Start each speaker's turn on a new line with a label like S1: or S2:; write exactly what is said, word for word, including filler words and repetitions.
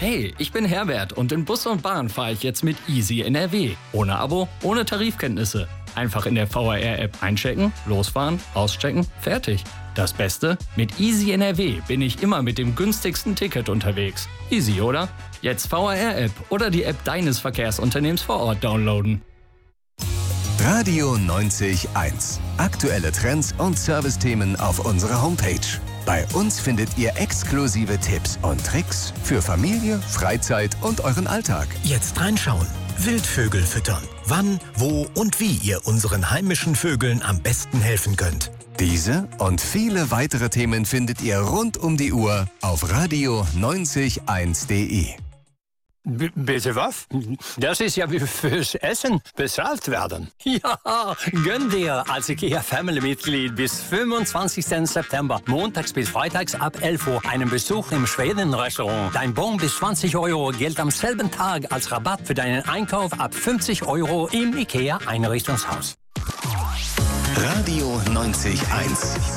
S1: Hey, ich bin Herbert und in Bus und Bahn fahre ich jetzt mit Easy N R W. Ohne Abo, ohne Tarifkenntnisse. Einfach in der V R R-App einchecken, losfahren, auschecken, fertig. Das Beste? Mit Easy N R W bin ich immer mit dem günstigsten Ticket unterwegs. Easy, oder? Jetzt V R R-App oder die App deines Verkehrsunternehmens vor Ort downloaden.
S2: Radio neunzig eins. Aktuelle Trends und Servicethemen auf unserer Homepage. Bei uns findet ihr exklusive Tipps und Tricks für Familie, Freizeit und euren Alltag.
S3: Jetzt reinschauen. Wildvögel füttern. Wann, wo und wie ihr unseren heimischen Vögeln am besten helfen könnt.
S2: Diese und viele weitere Themen findet ihr rund um die Uhr auf radio neunzig eins punkt de.
S4: B- bitte was? Das ist ja wie fürs Essen bezahlt werden.
S5: Ja, gönn dir als IKEA-Family-Mitglied bis fünfundzwanzigsten September, montags bis freitags ab elf Uhr, einen Besuch im Schweden-Restaurant. Dein Bon bis zwanzig Euro gilt am selben Tag als Rabatt für deinen Einkauf ab fünfzig Euro im IKEA-Einrichtungshaus.
S2: Radio neunzig eins.